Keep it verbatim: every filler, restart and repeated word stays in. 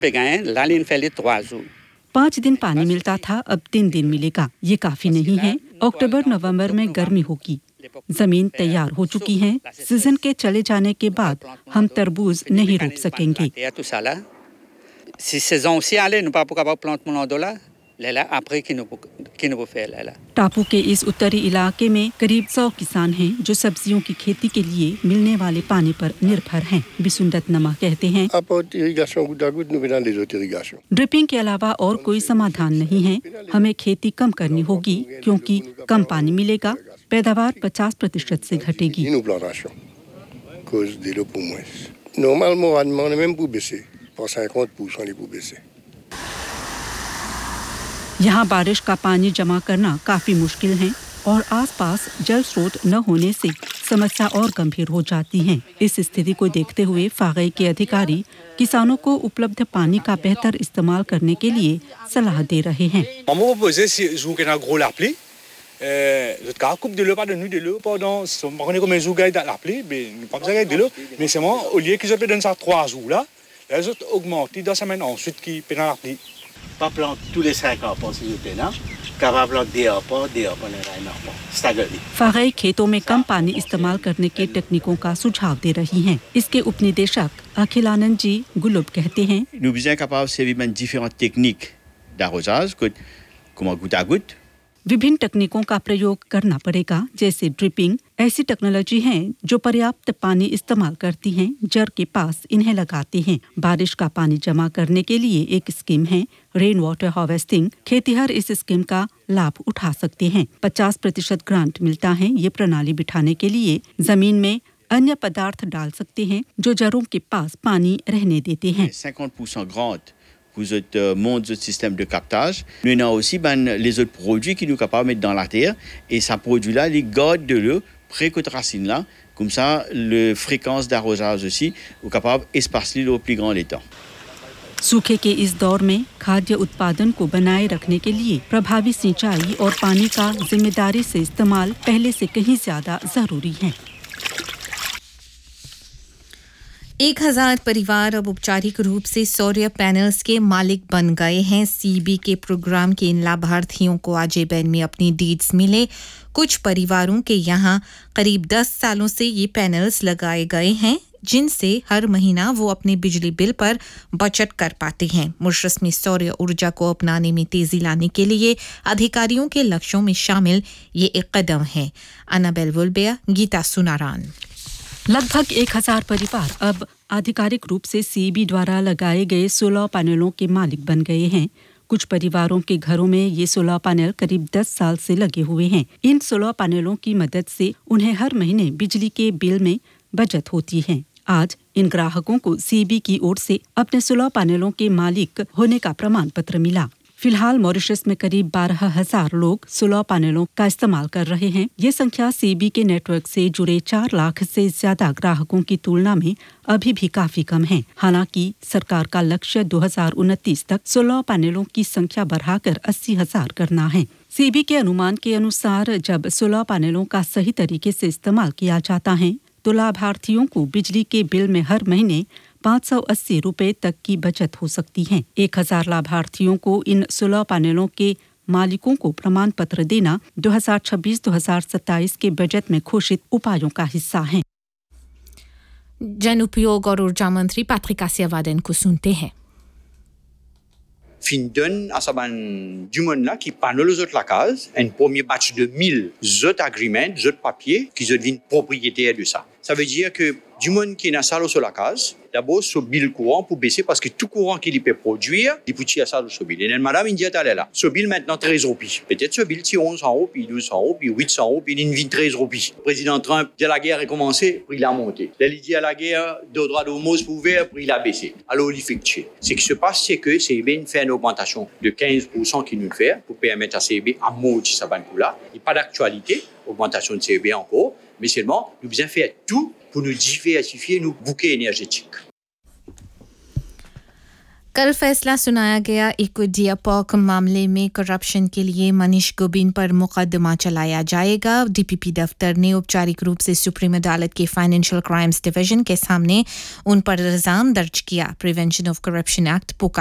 पाँच दिन पानी मिलता था, अब तीन दिन मिलेगा। ये काफी नहीं है। अक्टूबर नवंबर में गर्मी होगी। जमीन तैयार हो चुकी है। सीजन के चले जाने के बाद हम तरबूज नहीं रोप सकेंगे। टापू के इस उत्तरी इलाके में करीब सौ किसान हैं जो सब्जियों की खेती के लिए मिलने वाले पानी पर निर्भर हैं। बिसुंदत नमा कहते हैं, ड्रिपिंग के अलावा और कोई समाधान नहीं है। हमें खेती कम करनी होगी क्योंकि कम पानी मिलेगा, पैदावार पचास प्रतिशत से घटेगी। यहाँ बारिश का पानी जमा करना काफी मुश्किल है और आसपास जल स्रोत न होने से समस्या और गंभीर हो जाती है। इस स्थिति को देखते हुए फागई के अधिकारी किसानों को उपलब्ध पानी का बेहतर इस्तेमाल करने के लिए सलाह दे रहे हैं। Le cas coupe de l'eau pas de nous de l'eau pendant on connaît comme un jour gagne dans l'appli mais nous pas besoin de l'eau mais c'est moi au lieu qu'ils donner ça trois jours là les autres augmentent dans semaine ensuite qui pendant l'appli pas planter tous les cinq ans pour s'il vous plaît non capable planter deux pas deux pas नहीं ना pas stagger फागई खेतों में कम पानी इस्तेमाल करने के तकनीकों का सुझाव दे रही हैं। इसके उपनिदेशक अखिलानंद जी गुलुब कहते हैं, nous sommes capables de servir différentes techniques d'arrosage comme goutte à goutte। विभिन्न तकनीकों का प्रयोग करना पड़ेगा जैसे ड्रिपिंग। ऐसी टेक्नोलॉजी है जो पर्याप्त पानी इस्तेमाल करती हैं, जड़ के पास इन्हें लगाते हैं। बारिश का पानी जमा करने के लिए एक स्कीम है रेन वाटर हार्वेस्टिंग। खेतीहर इस स्कीम का लाभ उठा सकते हैं। पचास प्रतिशत ग्रांट मिलता है। ये प्रणाली बिठाने के लिए जमीन में अन्य पदार्थ डाल सकते हैं जो जड़ों के पास पानी रहने देते हैं। cinquante pour cent grant vous êtes euh, monte ce système de captage. Nous avons aussi ben, les autres produits qui nous capables de mettre dans la terre et ça produit là les garde de l'eau près de la racine là. Comme ça, la fréquence d'arrosage aussi est capable d'espacer l'eau plus grand l'étang. सूखे के इस दौर में खाद्य उत्पादन को बनाए रखने के लिए प्रभावी सिंचाई और पानी का जिम्मेदारी से इस्तेमाल पहले से कहीं ज्यादा जरूरी है। एक हजार परिवार अब औपचारिक रूप से सौर पैनल्स के मालिक बन गए हैं। सीबी के प्रोग्राम के इन लाभार्थियों को आजेबैन में अपनी डीड्स मिले। कुछ परिवारों के यहाँ करीब दस सालों से ये पैनल्स लगाए गए हैं जिनसे हर महीना वो अपने बिजली बिल पर बचत कर पाते हैं। मुशर्रफ में सौर ऊर्जा को अपनाने में तेजी लाने के लिए अधिकारियों के लक्ष्यों में शामिल ये एक कदम है। अनाबेल वुल्बिया, गीता सुनारान। लगभग एक हजार परिवार अब आधिकारिक रूप से सीबी द्वारा लगाए गए सोलर पैनलों के मालिक बन गए हैं। कुछ परिवारों के घरों में ये सोलर पैनल करीब दस साल से लगे हुए हैं। इन सोलर पैनलों की मदद से उन्हें हर महीने बिजली के बिल में बचत होती है। आज इन ग्राहकों को सीबी की ओर से अपने सोलर पैनलों के मालिक होने का प्रमाण पत्र मिला। फिलहाल मॉरिशस में करीब बारह हजार लोग सोलर पैनलों का इस्तेमाल कर रहे हैं। ये संख्या सीबी के नेटवर्क से जुड़े चार लाख से ज्यादा ग्राहकों की तुलना में अभी भी काफी कम है। हालांकि सरकार का लक्ष्य दो हज़ार उनतीस तक सोलर पैनलों की संख्या बढ़ाकर अस्सी हजार करना है। सीबी के अनुमान के अनुसार जब सोलर पैनलों का सही तरीके से इस्तेमाल किया जाता है तो लाभार्थियों को बिजली के बिल में हर महीने पाँच सौ अस्सी रुपए तक की बचत हो सकती है। एक हजार लाभार्थियों को इन सोलर पैनलों के मालिकों को प्रमाण पत्र देना दो हज़ार छब्बीस दो हज़ार सत्ताईस के बजट में घोषित उपायों का हिस्सा है। जन उपयोग और ऊर्जा मंत्री पैट्रिक आसियावादन को सुनते हैं। Fin donne à sa ban du monde là qui panne les autres la case un premier batch de mille autres agreements, autres papiers qui deviennent propriétaires de ça. Ça veut dire que du monde qui est dans salle sur la case, d'abord ce bill courant pour baisser parce que tout courant qu'il peut produire, il peut tirer ça sur bill. Et madame il dit elle là. Ce bill maintenant treize roupies. Peut-être ce bill c'est onze cents roupies, douze cents roupies, huit cents roupies, il vient treize roupies. Le président Trump, dès la guerre a commencé, prix l'a monté. Là il dit à la guerre, de droit d'homos pour ouvert, prix l'a baissé. Alors il fait que ce qui se passe c'est que C B fait une augmentation de quinze pour cent qu'il nous fait pour permettre à C B à monter sa banque là. Il n'y a pas d'actualité, augmentation de C B encore, mais seulement nous besoin faire tout pour nous diversifier nos bouquets énergétiques. कल फैसला सुनाया गया इक्विडिया pock मामले में corruption के लिए Manish Gobain पर मुकदमा चलाया जाएगा। डीपीपी दफ्तर ने औपचारिक रूप से सुप्रीम अदालत के फाइनेंशियल क्राइम्स डिवीजन के सामने उन पर इल्जाम दर्ज किया। Prevention of corruption act